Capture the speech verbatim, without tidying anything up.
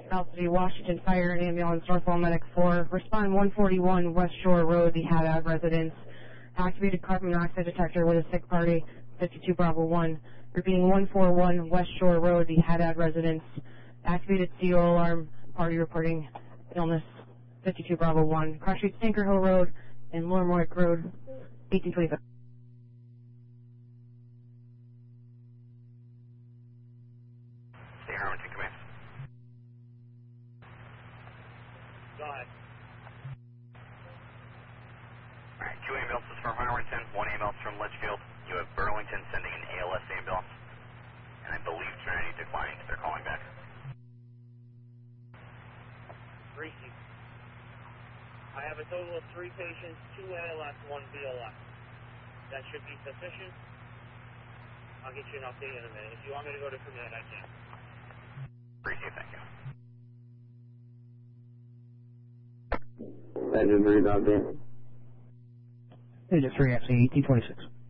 South City, Washington Fire and Ambulance, Northwell Medic four. Respond one forty-one West Shore Road, the Haddad residence. Activated carbon monoxide detector with a sick party, fifty-two Bravo one. Repeating one forty-one West Shore Road, the Haddad residence. Activated C O alarm, party reporting illness, fifty-two Bravo one. Cross Street, Stinker Hill Road, and Lormoik Road, eighteen twenty-five. Go ahead. Alright, two ambulances from Harwinton, one ambulance from Litchfield. You have Burlington sending an A L S ambulance. And I believe Trinity declined. They're calling back. Greasy. I have a total of three patients, two A L S, one B L S. That should be sufficient. I'll get you an update in a minute. If you want me to go to command, I can. Appreciate it, thank you. Engine breathe out there. Engine three, actually, eighteen twenty-six.